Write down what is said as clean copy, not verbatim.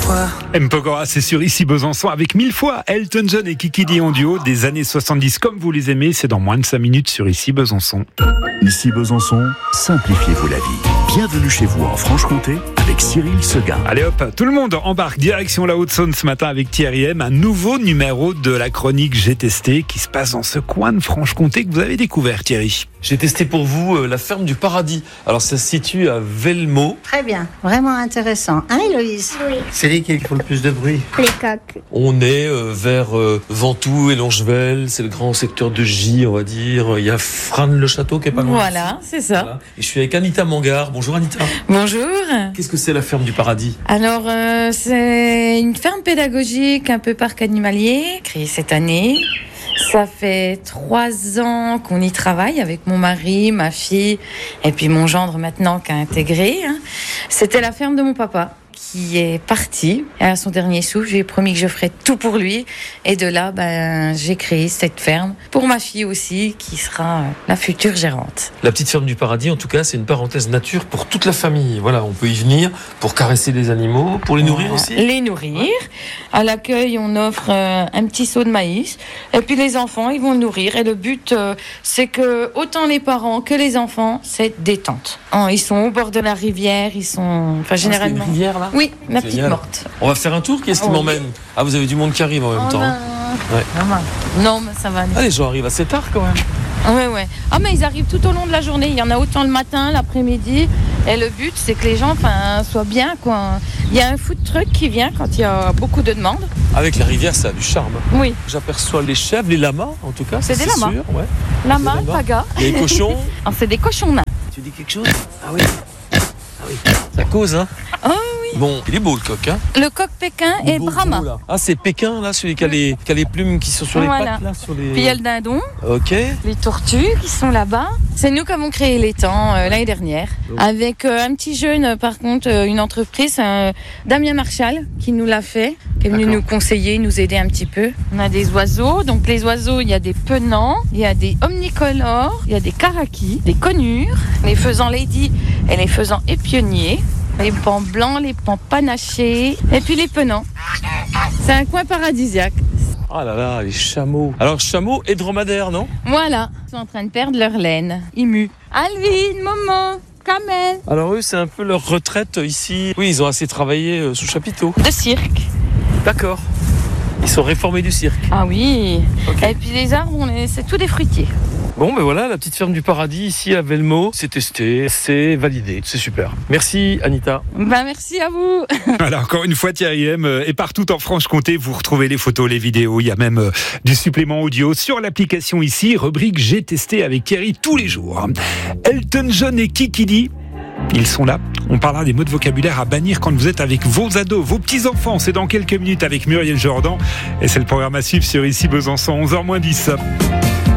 fois. M. Pokora, c'est sur Ici Besançon avec 1000 fois Elton John et Kiki Dee en duo des années 70 comme vous les aimez. C'est dans moins de 5 minutes sur Ici Besançon. Ici Besançon, simplifiez-vous la vie. Bienvenue chez vous en Franche-Comté avec Cyril Seguin. Allez hop, tout le monde embarque direction la Haute-Saône ce matin avec Thierry M. Un nouveau numéro de la chronique J'ai testé qui se passe dans ce coin de Franche-Comté que vous avez découvert, Thierry. J'ai testé pour vous la ferme du paradis. Alors ça se situe à Velmaux. Très bien, vraiment intéressant. Hein, Héloïse? Oui. C'est lui qui font le plus de bruit. Les coques. On est vers Ventoux et Longevelle. C'est le grand secteur de Gy, on va dire. Il y a Frasnes-le-Château qui est pas loin. Voilà, c'est ça. Voilà. Et je suis avec Anita Mangard. Bonjour Anita. Bonjour. Qu'est-ce que c'est la ferme du paradis? Alors, c'est une ferme pédagogique, un peu parc animalier, créée cette année. Ça fait 3 ans qu'on y travaille avec mon mari, ma fille et puis mon gendre maintenant qui a intégré. C'était la ferme de mon papa qui est parti à son dernier souffle. J'ai promis que je ferais tout pour lui. Et de là, j'ai créé cette ferme pour ma fille aussi, qui sera la future gérante. La petite ferme du paradis, en tout cas, c'est une parenthèse nature pour toute la famille. Voilà, on peut y venir pour caresser les animaux, pour les nourrir aussi. Les nourrir. À l'accueil, on offre un petit seau de maïs. Et puis les enfants, ils vont nourrir. Et le but, c'est que autant les parents que les enfants, c'est détente. Ils sont au bord de la rivière. Ils sont, généralement. C'est une rivière là? Oui, la petite Génial. morte. On va faire un tour. Qui est-ce qui m'emmène? Ah, vous avez du monde qui arrive en même temps. Ouais. Non, mais ça va aller. Ah, les gens arrivent assez tard quand même. Ouais. Ah, mais ils arrivent tout au long de la journée. Il y en a autant le matin, l'après-midi. Et le but, c'est que les gens soient bien, quoi. Il y a un food truck qui vient quand il y a beaucoup de demandes. Avec la rivière, ça a du charme. Oui. J'aperçois les chèvres, les lamas, en tout cas. C'est des lamas. Sûr, ouais. Lama, Des lamas. paga. Les cochons. Alors, c'est des cochons nains. Tu dis quelque chose? Ah oui. Ça cause, hein? Oh, Bon, il est beau le coq, hein? le coq Pékin et Beau, Brahma. beau, là. Ah, c'est Pékin, là, celui qui a les plumes qui sont sur les pattes, là, sur les... Puis il y a le dindon, Ok. les tortues qui sont là-bas. C'est nous qui avons créé l'étang l'année dernière. Avec un petit jeune, par contre, une entreprise, Damien Marchal, qui nous l'a fait, qui est venu nous conseiller, nous aider un petit peu. On a des oiseaux. Donc les oiseaux, il y a des penants, il y a des omnicolores, il y a des karakis, des conures, les faisans lady et les faisans épionniers. Les pans blancs, les pans panachés, et puis les penants. C'est un coin paradisiaque. Ah là là, les chameaux. Alors, chameaux et dromadaires, non? Voilà, ils sont en train de perdre leur laine. Ils muent. Alvin, Momo, Kamel. Alors, eux, c'est un peu leur retraite ici. Oui, ils ont assez travaillé sous chapiteau. De cirque. D'accord. Ils sont réformés du cirque. Ah oui. Okay. Et puis les arbres, c'est tout des fruitiers. Bon, ben voilà, la petite ferme du paradis ici à Velmaux. C'est testé, c'est validé, c'est super. Merci Anita. Merci à vous. Voilà, encore une fois Thierry M. Et partout en Franche-Comté, vous retrouvez les photos, les vidéos. Il y a même du supplément audio sur l'application ici, rubrique J'ai testé avec Thierry tous les jours. Elton John et Kiki Dee, ils sont là. On parlera des mots de vocabulaire à bannir quand vous êtes avec vos ados, vos petits-enfants. C'est dans quelques minutes avec Muriel Jordan. Et c'est le programme à suivre sur Ici Besançon, 11h-10.